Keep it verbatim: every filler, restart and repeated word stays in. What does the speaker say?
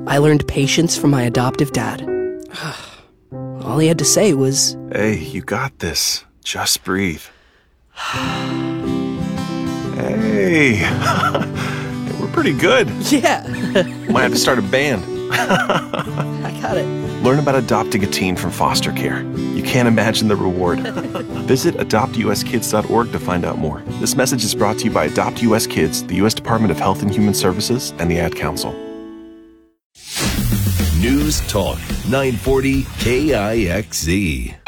I learned patience from my adoptive dad. All he had to say was, "Hey, you got this. Just breathe." Hey, we're pretty good. Yeah. Might have to start a band. I got it. Learn about adopting a teen from foster care. You can't imagine the reward. Visit adopt u s kids dot org to find out more. This message is brought to you by Adopt U S Kids, the U S Department of Health and Human Services, and the Ad Council. News Talk nine forty K I X Z.